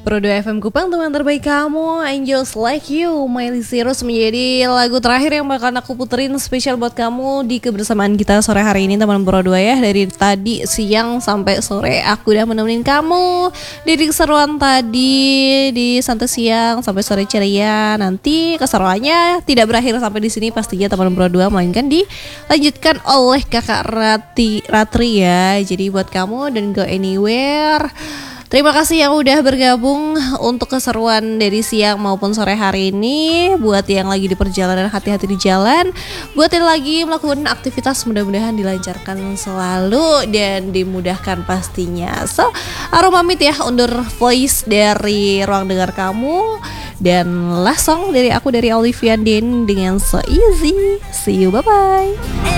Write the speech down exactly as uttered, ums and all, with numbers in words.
Pro dua F M Kupang, teman terbaik kamu, Angels Like You, Miley Cyrus menjadi lagu terakhir yang bakal aku puterin spesial buat kamu di kebersamaan kita sore hari ini, teman Pro dua ya. Dari tadi siang sampai sore aku udah menemenin kamu dari keseruan tadi di santai siang sampai sore ceria. Nanti keseruannya tidak berakhir sampai di sini pastinya teman Pro dua, melainkan dilanjutkan oleh Kakak Rati Ratri ya. Jadi buat kamu dan go anywhere, terima kasih yang udah bergabung untuk keseruan dari siang maupun sore hari ini. Buat yang lagi di perjalanan, hati-hati di jalan. Buat yang lagi melakukan aktivitas, mudah-mudahan dilancarkan selalu dan dimudahkan pastinya. So, Arum pamit ya, undur voice dari ruang dengar kamu. Dan last song dari aku, dari Olivia Dean dengan So Easy. See you, bye-bye.